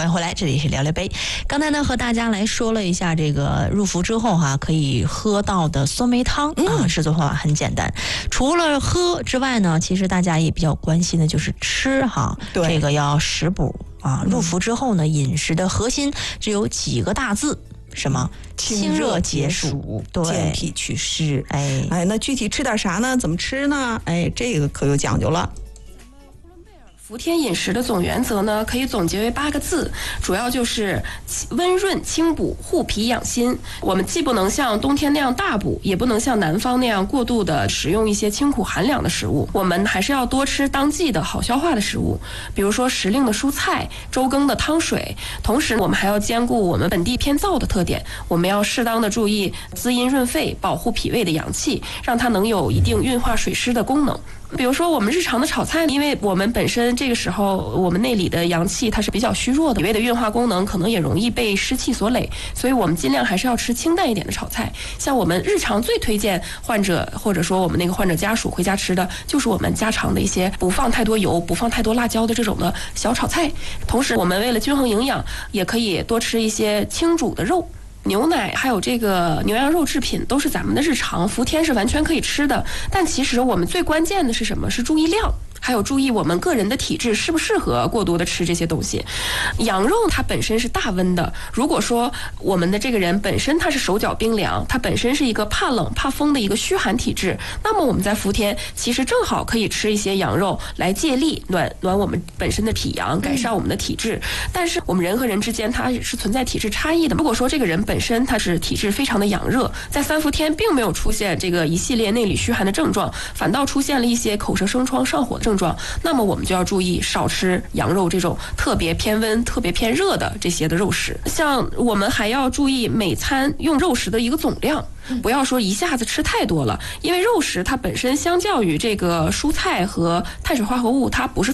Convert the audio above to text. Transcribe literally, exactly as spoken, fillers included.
欢迎回来，这里是聊聊杯。刚才呢和大家来说了一下这个入伏之后哈、啊、可以喝到的酸梅汤、嗯、啊，制作方法很简单。除了喝之外呢，其实大家也比较关心的就是吃哈， 对， 这个要食补啊。入伏之后呢，饮食的核心只有几个大字。什么清热解暑，对， 健脾祛湿。 哎哎，那具体吃点啥呢？怎么吃呢？哎，这个可有讲究了。 伏天饮食的总原则呢，可以总结为八个字，主要就是温润、清补、护脾、养心。我们既不能像冬天那样大补，也不能像南方那样过度的食用一些清苦寒凉的食物。我们还是要多吃当季的好消化的食物，比如说时令的蔬菜、周更的汤水。同时，我们还要兼顾我们本地偏燥的特点，我们要适当的注意滋阴润肺、保护脾胃的阳气，让它能有一定运化水湿的功能。比如说我们日常的炒菜，因为我们本身这个时候我们内里的阳气它是比较虚弱的，脾胃的运化功能可能也容易被湿气所累，所以我们尽量还是要吃清淡一点的炒菜。像我们日常最推荐患者或者说我们那个患者家属回家吃的，就是我们家常的一些不放太多油、不放太多辣椒的这种的小炒菜。同时我们为了均衡营养，也可以多吃一些清煮的肉。牛奶还有这个牛羊肉制品都是咱们的日常，伏天是完全可以吃的。但其实我们最关键的是什么？是注意量，还有注意我们个人的体质适不适合过多的吃这些东西。羊肉它本身是大温的，如果说我们的这个人本身他是手脚冰凉，他本身是一个怕冷怕风的一个虚寒体质，那么我们在伏天其实正好可以吃一些羊肉来借力暖暖我们本身的脾阳，改善我们的体质。但是我们人和人之间它是存在体质差异的，如果说这个人本身他是体质非常的阳热，在三伏天并没有出现这个一系列内里虚寒的症状，反倒出现了一些口舌生疮上火的症状，那么我们就要注意少吃羊肉这种特别偏温特别偏热的这些的肉食。像我们还要注意每餐用肉食的一个总量，不要说一下子吃太多了，因为肉食它本身相较于这个蔬菜和碳水化合物它不是